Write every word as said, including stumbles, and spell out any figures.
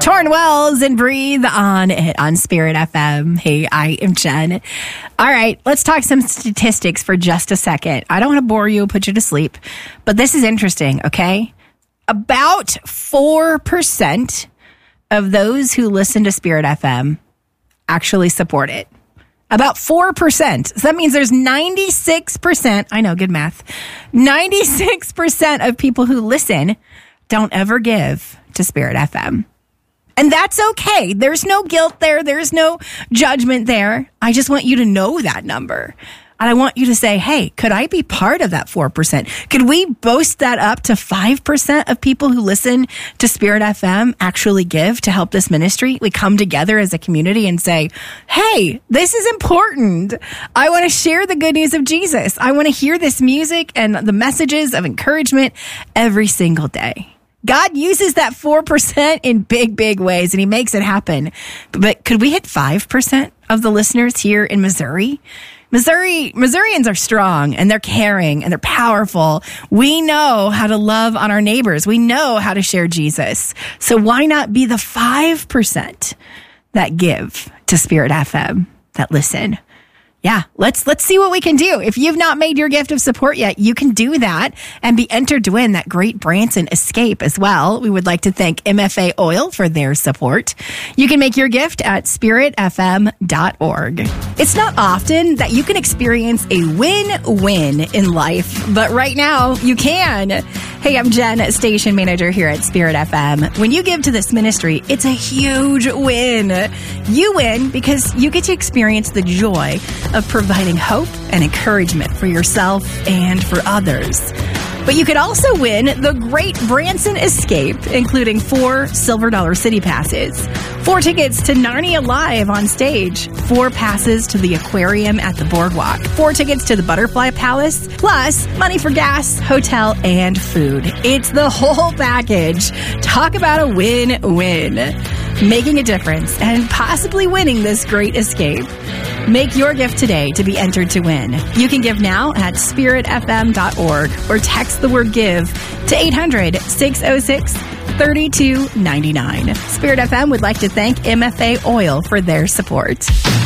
Torn Wells and Breathe on it on Spirit F M. Hey, I am Jen. All right, let's talk some statistics for just a second. I don't want to bore you, put you to sleep, but this is interesting, okay? About four percent of those who listen to Spirit F M actually support it. About four percent. So that means there's ninety-six percent, I know, good math, ninety-six percent of people who listen don't ever give to Spirit F M. And that's okay. There's no guilt there. There's no judgment there. I just want you to know that number. And I want you to say, hey, could I be part of that four percent? Could we boast that up to five percent of people who listen to Spirit F M actually give to help this ministry? We come together as a community and say, hey, this is important. I want to share the good news of Jesus. I want to hear this music and the messages of encouragement every single day. God uses that four percent in big, big ways, and he makes it happen. But could we hit five percent of the listeners here in Missouri? Missouri, Missourians are strong, and they're caring, and they're powerful. We know how to love on our neighbors. We know how to share Jesus. So why not be the five percent that give to Spirit F M, that listen? Yeah, let's let's see what we can do. If you've not made your gift of support yet, you can do that and be entered to win that great Branson Escape as well. We would like to thank M F A Oil for their support. You can make your gift at spirit f m dot org. It's not often that you can experience a win-win in life, but right now you can. Hey, I'm Jen, station manager here at Spirit F M. When you give to this ministry, it's a huge win. You win because you get to experience the joy of providing hope and encouragement for yourself and for others. But you could also win the Great Branson Escape, including four Silver Dollar City passes, four tickets to Narnia Live on stage, four passes to the aquarium at the boardwalk, four tickets to the Butterfly Palace, plus money for gas, hotel, and food. It's the whole package. Talk about a win-win. Making a difference and possibly winning this great escape. Make your gift today to be entered to win. You can give now at spirit f m dot org or text the word give to eight hundred, six oh six, three two nine nine. Spirit F M would like to thank M F A Oil for their support.